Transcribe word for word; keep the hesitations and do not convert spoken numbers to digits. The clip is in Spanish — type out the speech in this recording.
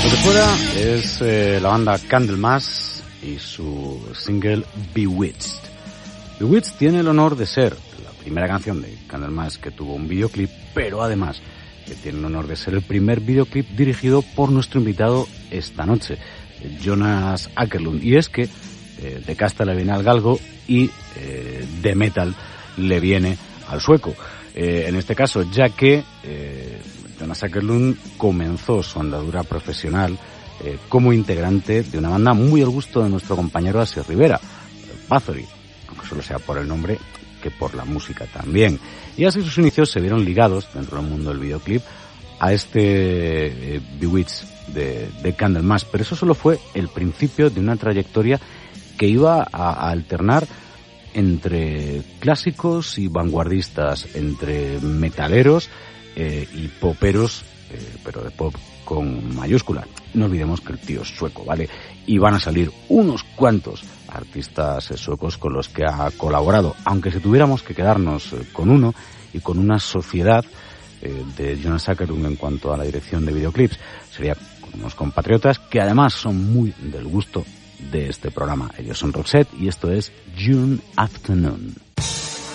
Lo que fuera es eh, la banda Candlemas y su single Bewitched. Bewitched tiene el honor de ser la primera canción de Candlemas que tuvo un videoclip, pero además que tiene el honor de ser el primer videoclip dirigido por nuestro invitado esta noche, Jonas Åkerlund. Y es que eh, de casta le viene al galgo y eh, de metal le viene al sueco. Eh, en este caso, ya que eh, Jonas Åkerlund comenzó su andadura profesional eh, como integrante de una banda muy al gusto de nuestro compañero Asier Rivera, Bathory, aunque solo sea por el nombre que por la música también. Y así sus inicios se vieron ligados dentro del mundo del videoclip a este eh, Bewitched de, de Candlemas, pero eso solo fue el principio de una trayectoria que iba a, a alternar entre clásicos y vanguardistas, entre metaleros eh, y poperos, eh, pero de pop con mayúscula. No olvidemos que el tío es sueco, ¿vale? Y van a salir unos cuantos artistas eh, suecos con los que ha colaborado, aunque si tuviéramos que quedarnos eh, con uno y con una sociedad eh, de Jonas Åkerlund en cuanto a la dirección de videoclips, sería con unos compatriotas que además son muy del gusto de este programa. Ellos son Roxette y esto es June Afternoon.